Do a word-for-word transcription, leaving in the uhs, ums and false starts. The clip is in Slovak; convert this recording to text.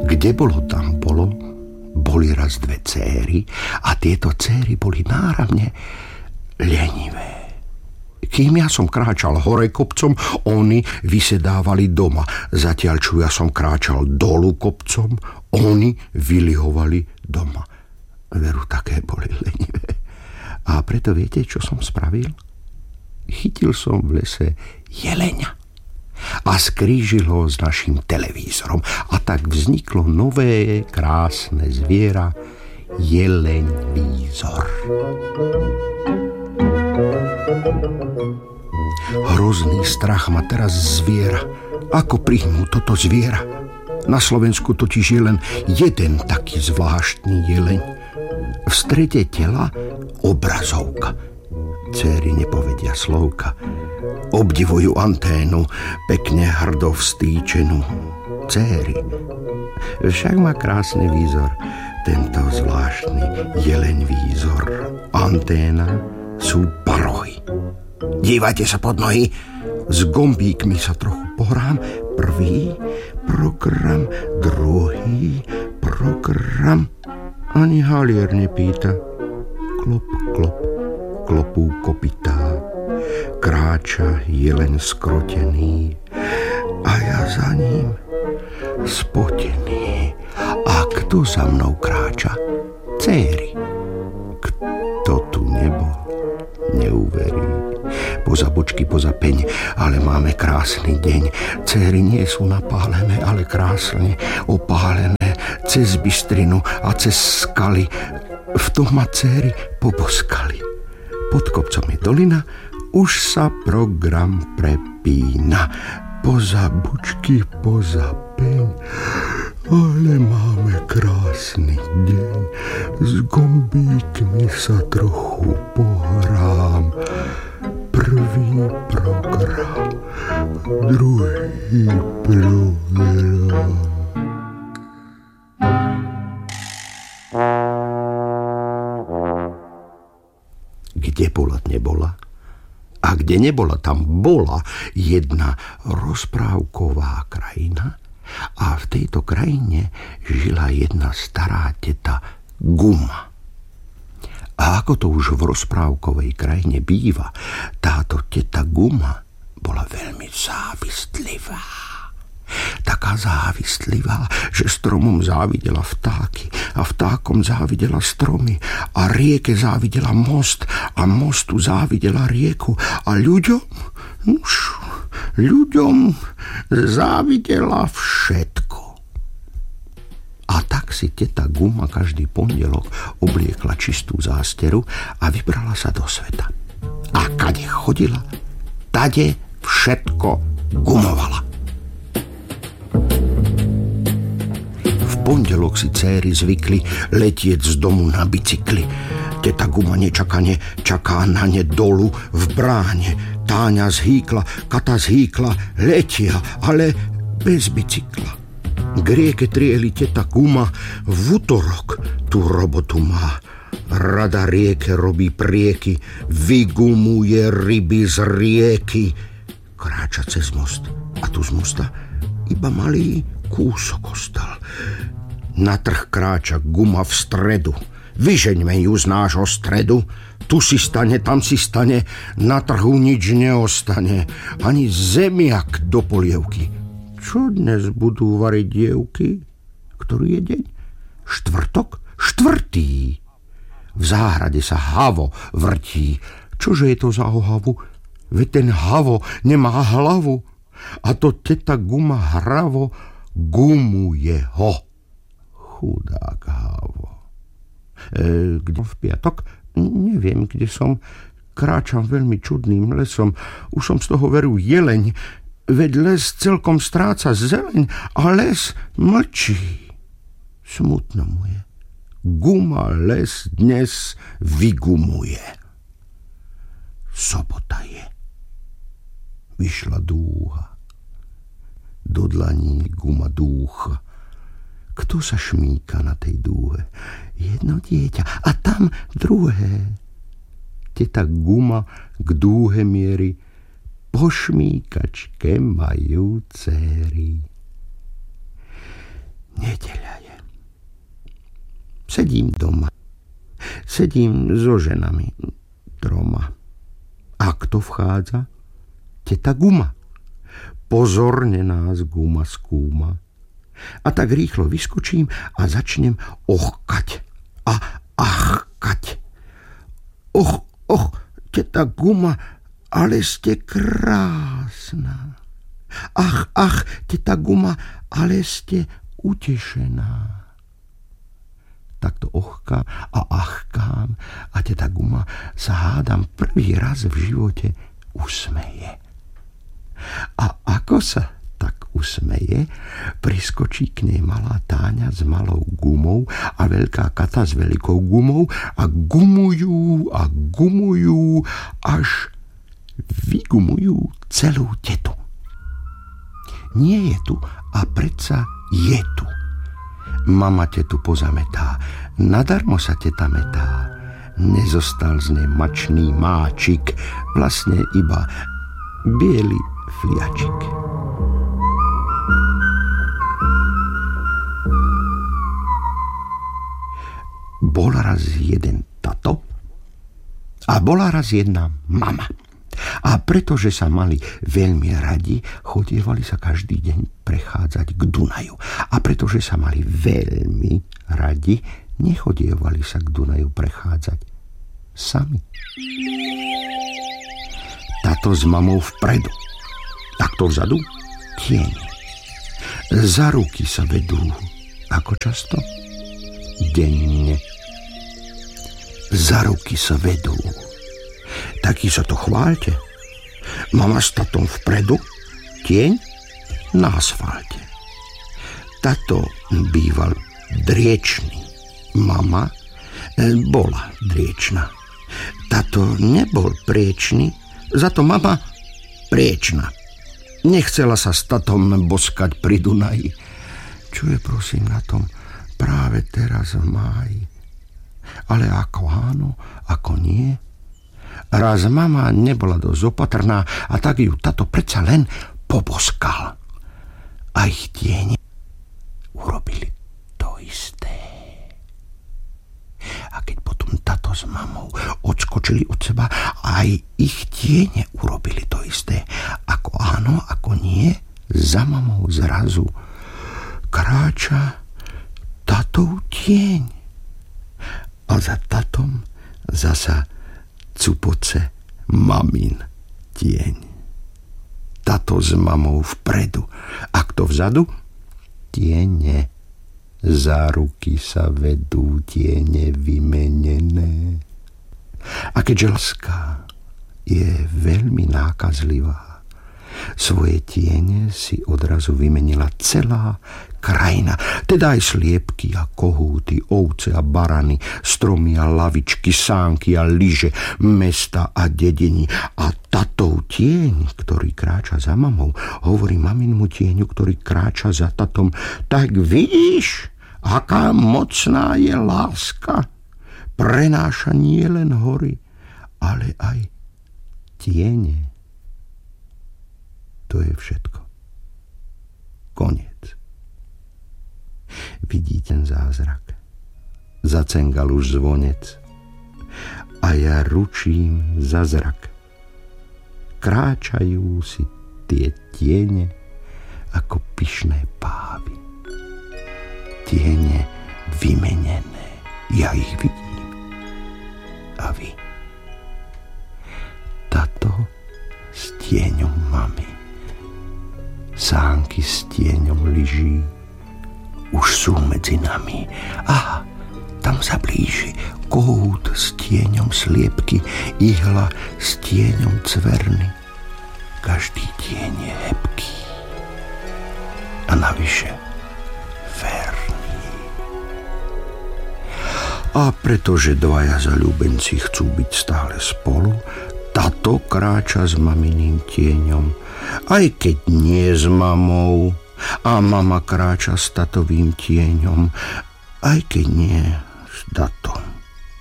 Kde bolo, tam bolo. Boli raz dve céry a tieto céry boli náramne lenivé. Kým ja som kráčal hore kopcom, oni vysedávali doma. Zatiaľ, čo ja som kráčal dolu kopcom, oni vylihovali doma. Veru, také boli lenivé. A preto viete, čo som spravil? Chytil som v lese jeleňa a skrížil ho s našim televízorom. A tak vzniklo nové, krásne zviera, jeleň-vízor. Hrozný strach ma teraz zviera. Ako príjmu toto zviera? Na Slovensku totiž je len jeden taký zvláštny jeleň. V strede tela obrazovka. Céry nepovedia slovka. Obdivujú anténu, pekne hrdo vstýčenú. Céry. Však má krásny výzor, tento zvláštny jeleň-vízor. Anténa sú parohy. Dívajte sa pod nohy. S gombíkmi sa trochu pohrám. Prvý program, druhý program. Ani halier nepýta. Klop, klop, klopú kopytá. Kráča jeleň skrotený a ja za ním spotený. A kto za mnou kráča? Céry. Kto tu nebol, neuverí. Poza bočky, poza peň, ale máme krásny deň. Céry nie sú napálené, ale krásne opálené. Cez bystrinu a cez skaly v tom ma céry poboskali. Pod kopcom je dolina, už sa program prepína. Poza bučky, poza peň, ale máme krásny deň. S gombíkmi sa trochu pohrám. Prvý program, druhý program. Kde bola, nebola? A kde nebola, tam bola jedna rozprávková krajina a v tejto krajine žila jedna stará teta Guma. A ako to už v rozprávkovej krajine býva, táto teta Guma bola veľmi závistlivá. Taká závistlivá, že stromom závidela vtáky a vtákom závidela stromy a rieke závidela most a mostu závidela rieku a ľuďom, nuž, ľuďom závidela všetko. A tak si teta Guma každý pondelok obliekla čistú zásteru a vybrala sa do sveta. A kade chodila, tade všetko gumovala. V pondelok si céry zvykli letieť z domu na bicykli. Teta Guma nečakane čaká na ne dolu v bráne. Táňa zhýkla, Kata zhýkla, letia, ale bez bicykla. K rieke trieli teta Guma, v utorok tú robotu má. Rada rieke robí prieky, vygumuje ryby z rieky. Kráča cez most a tu z mosta iba malý kúsok ostal. Na trh kráča Guma v stredu. Vyžeňme ju z nášho stredu. Tu si stane, tam si stane, na trhu nič neostane. Ani zemiak do polievky. Čo dnes budú variť dievky? Ktorý je deň? Štvrtok? Štvrtý. V záhrade sa havo vrtí. Čože je to za ohavu? Veď ten havo nemá hlavu. A to teta Guma hravo gumuje ho. Chudák havo. E, kde v piatok? Neviem, kde som. Kráčam veľmi čudným lesom. Už som z toho veru jeleň. Veď les celkom stráca zeleň a les mlčí. Smutno mu je. Guma les dnes vygumuje. Sobota je. Vyšla dúha. Do dlaní Guma dúcha. Kto sa šmíka na tej dúhe? Jedno dieťa a tam druhé. Teta Guma k dúhe mierí. Po šmíkačke majú céry. Nedeľa. sedím doma. Sedím so ženami, troma. A kto vchádza? Teta Guma. Pozorne nás Guma skúma. A tak rýchlo vyskočím a začnem ochkať a achkať. Och, och, teta Guma, ale ste krásna. Ach, ach, teta Guma, ale ste utešená. Takto ochkám a achkám a teta Guma sa hádam prvý raz v živote usmeje. A ako sa tak usmeje, priskočí k nej malá Táňa s malou gumou a veľká Kata s veľkou gumou a gumujú a gumujú, až vygumujú celú tetu. Nie je tu a predsa je tu. Mama tetu pozametá, nadarmo sa teta metá. Nezostal z nej mačný máčik, vlastne iba biely fliačik. Bol raz jeden tato a bola raz jedna mama. A pretože sa mali veľmi radi, chodievali sa každý deň prechádzať k Dunaju. A pretože sa mali veľmi radi, nechodievali sa k Dunaju prechádzať sami. Tato s mamou vpredu, takto vzadu tieň. Za ruky sa vedú. Ako často? Denne. Za ruky sa vedú. Taký sa to chváľte. Mama s tatom vpredu, tieň na asfalte. Tato býval driečný. Mama bola driečna. Tato nebol priečný, za to mama priečna. Nechcela sa s tatom boskať pri Dunaji. Čo je prosím na tom práve teraz v máji? Ale ako áno, ako nie? Raz mama nebola dosť opatrná a tak ju tato predsa len poboskal. A ich tiene urobili to isté. A keď potom tato s mamou odskočili od seba, aj ich tiene urobili to isté. Ako áno, ako nie, za mamou zrazu kráča tatov tieň. A za tatom zasa cupoce mamin tieň. Tato s mamou vpredu. A kto vzadu? Tiene. Za ruky sa vedú tiene vymenené. A keďže láska je veľmi nákazlivá, svoje tiene si odrazu vymenila celá krajina, teda aj sliepky a kohúty, ovce a barany, stromy a lavičky, sánky a lyže, mesta a dediny. A tatov tieň, ktorý kráča za mamou, hovorí maminmu tieňu, ktorý kráča za tatom: tak vidíš, aká mocná je láska. Prenáša nie len hory, ale aj tiene. To je všetko. Koniec. Vidí ten zázrak. Zacengal už zvonec. A ja ručím za zrak. Kráčajú si tie tiene ako pyšné pávy. Tiene vymenené. Ja ich vidím. A vy? Tato s tieňom mamy. Sánky s tieňom lyží už sú medzi nami. Aha, tam sa blíži kohút s tieňom sliepky, ihla s tieňom cverny. Každý tieň je hebký a navyše verný. A pretože dvaja zaľúbenci chcú byť stále spolu, tato kráča s maminým tieňom, aj keď nie s mamou, a mama kráča s tatovým tieňom, aj keď nie s tatom.